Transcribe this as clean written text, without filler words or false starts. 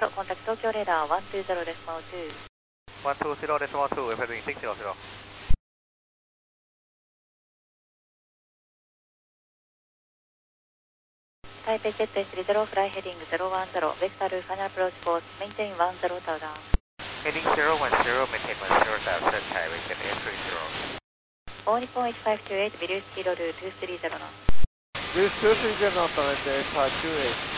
Contact Tokyo Radar 120 decimal 2. 120 decimal 2, we're heading 600. Taipei Jet 30, fly heading 010, vector final approach course, maintain 10 touchdown. Heading 010, maintain 10 touchdown, Taipei Jet 830. All Nippon 8528, Virius Kilo 230 knots. Virius 230 knots, 28.